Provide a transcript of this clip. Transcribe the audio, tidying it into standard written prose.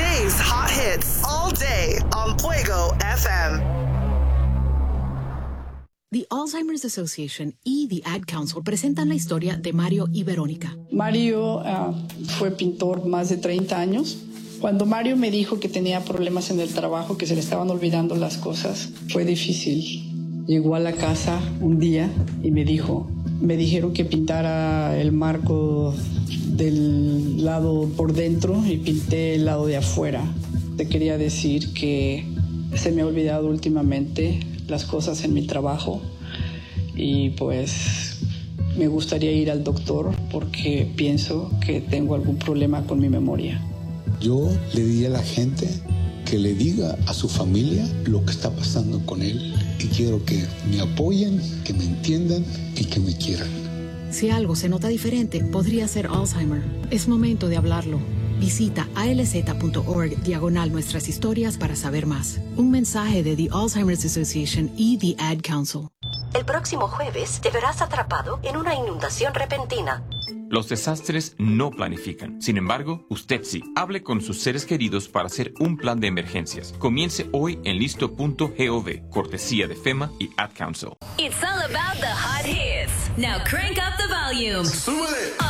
Today's hot hits all day on Fuego FM. The Alzheimer's Association y The Ad Council presentan la historia de Mario y Verónica. Mario fue pintor más de 30 años. Cuando Mario me dijo que tenía problemas en el trabajo, que se le estaban olvidando las cosas, fue difícil. Llegó a la casa un día y me dijeron que pintara el marco del lado por dentro y pinté el lado de afuera. Te quería decir que se me ha olvidado últimamente las cosas en mi trabajo y pues me gustaría ir al doctor porque pienso que tengo algún problema con mi memoria. Yo le diría a la gente que le diga a su familia lo que está pasando con él y quiero que me apoyen, que me entiendan y que me quieran. Si algo se nota diferente, podría ser Alzheimer. Es momento de hablarlo. Visita alz.org/nuestras historias para saber más. Un mensaje de The Alzheimer's Association y The Ad Council. El próximo jueves te verás atrapado en una inundación repentina. Los desastres no planifican. Sin embargo, usted sí. Hable con sus seres queridos para hacer un plan de emergencias. Comience hoy en listo.gov, cortesía de FEMA y Ad Council. It's all about the hot hits. Now crank up the volume. ¡Súbele!